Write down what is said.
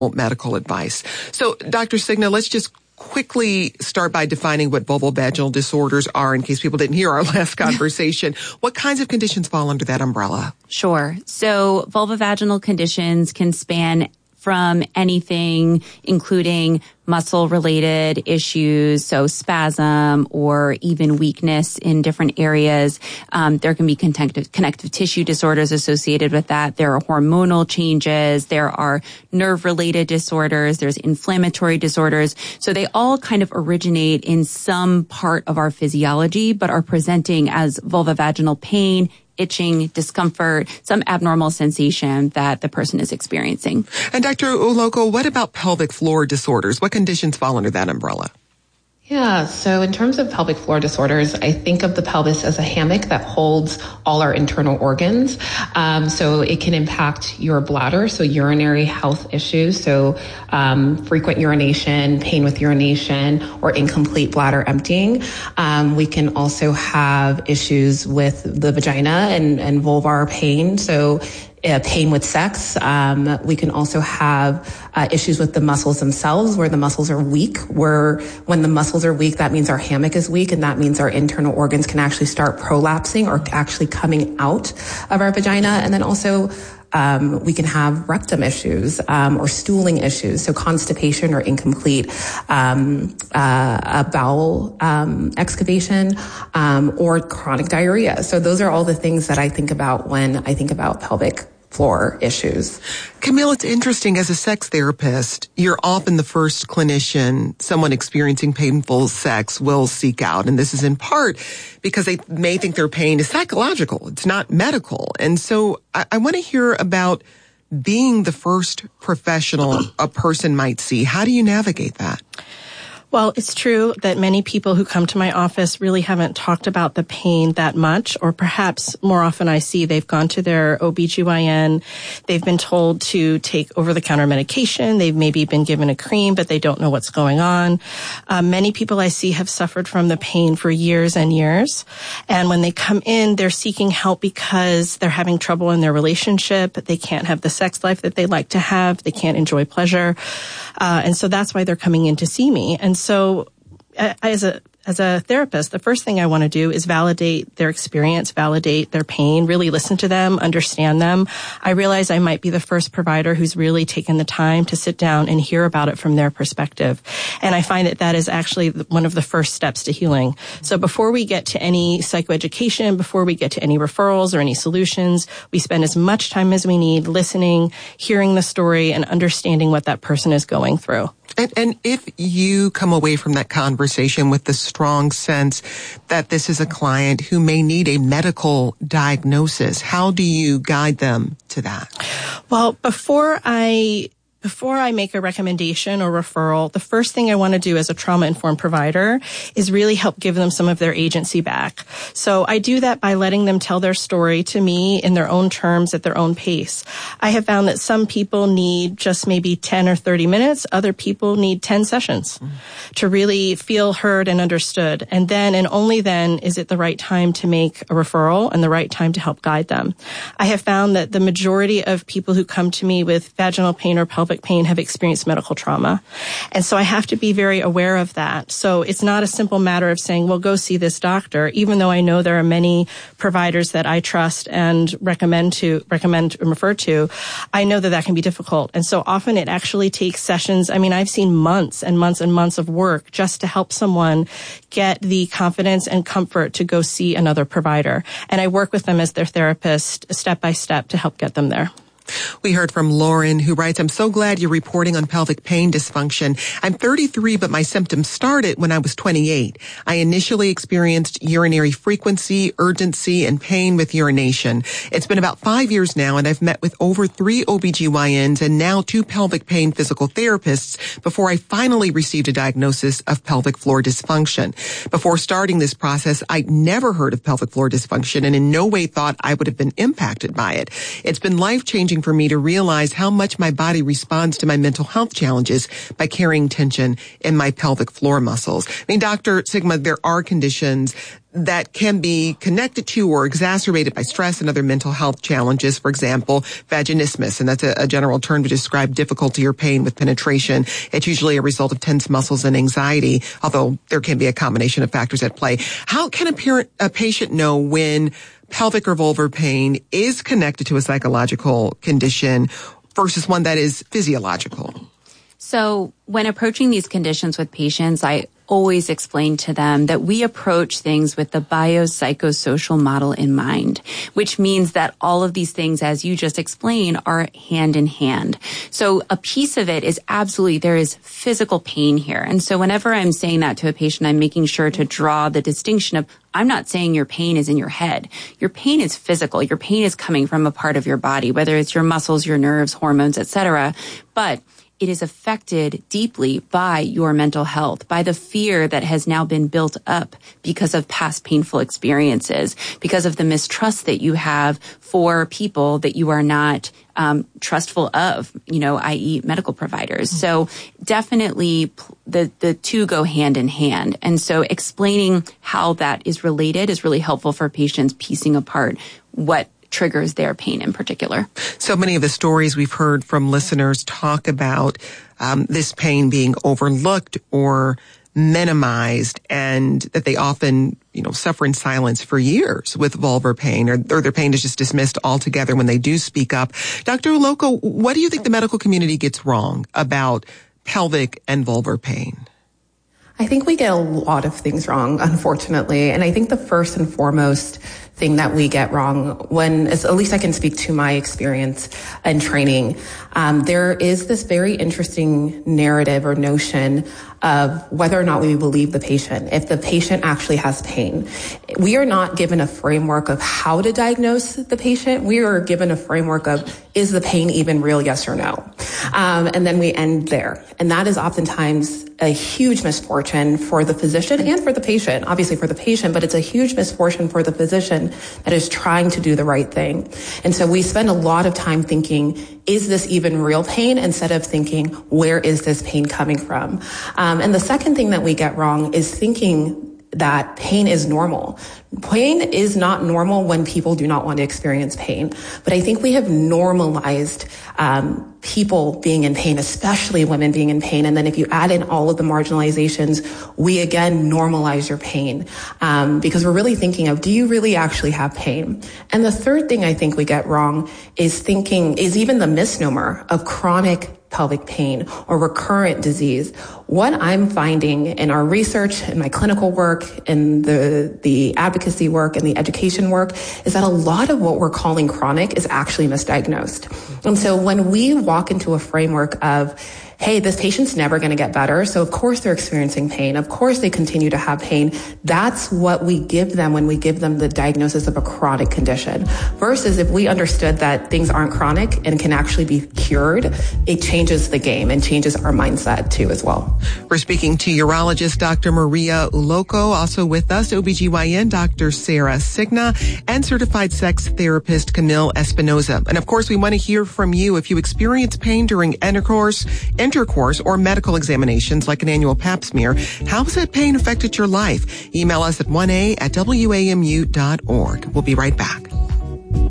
medical advice. So, Dr. Cigna, let's just quickly start by defining what vulvovaginal disorders are in case people didn't hear our last conversation. What kinds of conditions fall under that umbrella? Sure. So vulvovaginal conditions can span from anything, including muscle-related issues, so spasm or even weakness in different areas. There can be connective tissue disorders associated with that. There are hormonal changes. There are nerve-related disorders. There's inflammatory disorders. So they all kind of originate in some part of our physiology, but are presenting as vulvovaginal pain, itching, discomfort, some abnormal sensation that the person is experiencing. And Dr. Uloko, what about pelvic floor disorders? What conditions fall under that umbrella? Yeah, so in terms of pelvic floor disorders, I think of the pelvis as a hammock that holds all our internal organs. So it can impact your bladder, so urinary health issues, so frequent urination, pain with urination, or incomplete bladder emptying. We can also have issues with the vagina and vulvar pain, so pain with sex. We can also have issues with the muscles themselves, where the muscles are weak. When the muscles are weak, that means our hammock is weak, and that means our internal organs can actually start prolapsing or actually coming out of our vagina. And then also we can have rectum issues or stooling issues, so constipation or incomplete bowel excavation or chronic diarrhea. So those are all the things that I think about when I think about pelvic floor issues. Camille, it's interesting. As a sex therapist, you're often the first clinician someone experiencing painful sex will seek out. And this is in part because they may think their pain is psychological. It's not medical. And so I want to hear about being the first professional a person might see. How do you navigate that? Well, it's true that many people who come to my office really haven't talked about the pain that much, or perhaps more often I see they've gone to their OBGYN, they've been told to take over-the-counter medication, they've maybe been given a cream, but they don't know what's going on. Many people I see have suffered from the pain for years and years, and when they come in, they're seeking help because they're having trouble in their relationship, they can't have the sex life that they like to have, they can't enjoy pleasure, and so that's why they're coming in to see me. And so as a therapist, the first thing I want to do is validate their experience, validate their pain, really listen to them, understand them. I realize I might be the first provider who's really taken the time to sit down and hear about it from their perspective. And I find that that is actually one of the first steps to healing. So before we get to any psychoeducation, before we get to any referrals or any solutions, we spend as much time as we need listening, hearing the story, and understanding what that person is going through. And if you come away from that conversation with the strong sense that this is a client who may need a medical diagnosis, how do you guide them to that? Well, before I make a recommendation or referral, the first thing I want to do as a trauma-informed provider is really help give them some of their agency back. So I do that by letting them tell their story to me in their own terms at their own pace. I have found that some people need just maybe 10 or 30 minutes. Other people need 10 sessions to really feel heard and understood. And then and only then is it the right time to make a referral and the right time to help guide them. I have found that the majority of people who come to me with vaginal pain or pelvic pain have experienced medical trauma. And so I have to be very aware of that. So it's not a simple matter of saying, well, go see this doctor, even though I know there are many providers that I trust and recommend and refer to. I know that can be difficult. And so often it actually takes sessions. I mean, I've seen months and months and months of work just to help someone get the confidence and comfort to go see another provider. And I work with them as their therapist step by step to help get them there. We heard from Lauren, who writes, I'm so glad you're reporting on pelvic pain dysfunction. I'm 33, but my symptoms started when I was 28. I initially experienced urinary frequency, urgency, and pain with urination. It's been about 5 years now, and I've met with over 3 OBGYNs and now 2 pelvic pain physical therapists before I finally received a diagnosis of pelvic floor dysfunction. Before starting this process, I'd never heard of pelvic floor dysfunction and in no way thought I would have been impacted by it. It's been life-changing challenging for me to realize how much my body responds to my mental health challenges by carrying tension in my pelvic floor muscles. I mean, Dr. Sigma, there are conditions that can be connected to or exacerbated by stress and other mental health challenges. For example, vaginismus, and that's a general term to describe difficulty or pain with penetration. It's usually a result of tense muscles and anxiety, although there can be a combination of factors at play. How can a patient know when pelvic or vulvar pain is connected to a psychological condition versus one that is physiological? So when approaching these conditions with patients, I always explain to them that we approach things with the biopsychosocial model in mind, which means that all of these things, as you just explained, are hand in hand. So a piece of it is absolutely, there is physical pain here. And so whenever I'm saying that to a patient, I'm making sure to draw the distinction of, I'm not saying your pain is in your head. Your pain is physical. Your pain is coming from a part of your body, whether it's your muscles, your nerves, hormones, etc. But it is affected deeply by your mental health, by the fear that has now been built up because of past painful experiences, because of the mistrust that you have for people that you are not trustful of, i.e. medical providers. So definitely the two go hand in hand. And so explaining how that is related is really helpful for patients piecing apart what triggers their pain in particular. So many of the stories we've heard from listeners talk about this pain being overlooked or minimized, and that they often, suffer in silence for years with vulvar pain, or their pain is just dismissed altogether when they do speak up. Dr. Uloko, what do you think the medical community gets wrong about pelvic and vulvar pain? I think we get a lot of things wrong, unfortunately. And I think the first and foremost thing that we get wrong, at least I can speak to my experience and training, there is this very interesting narrative or notion of whether or not we believe the patient, if the patient actually has pain. We are not given a framework of how to diagnose the patient. We are given a framework of, is the pain even real, yes or no? And then we end there. And that is oftentimes a huge misfortune for the physician and for the patient, obviously for the patient, but it's a huge misfortune for the physician that is trying to do the right thing. And so we spend a lot of time thinking, is this even real pain, instead of thinking, where is this pain coming from? And the second thing that we get wrong is thinking that pain is normal. Pain is not normal when people do not want to experience pain. But I think we have normalized people being in pain, especially women being in pain. And then if you add in all of the marginalizations, we again normalize your pain, because we're really thinking of, do you really actually have pain? And the third thing I think we get wrong is even the misnomer of chronic pelvic pain or recurrent disease. What I'm finding in our research, in my clinical work, in the advocacy work, and the education work, is that a lot of what we're calling chronic is actually misdiagnosed. And so when we walk into a framework of, hey, this patient's never going to get better, so of course they're experiencing pain, of course they continue to have pain, that's what we give them when we give them the diagnosis of a chronic condition. Versus if we understood that things aren't chronic and can actually be cured, it changes the game and changes our mindset too as well. We're speaking to urologist Dr. Maria Uloko, also with us, OBGYN Dr. Sarah Signa, and certified sex therapist Camille Espinoza. And of course, we want to hear from you if you experience pain during intercourse, or medical examinations like an annual pap smear. How has that pain affected your life? Email us at 1a@wamu.org. We'll be right back.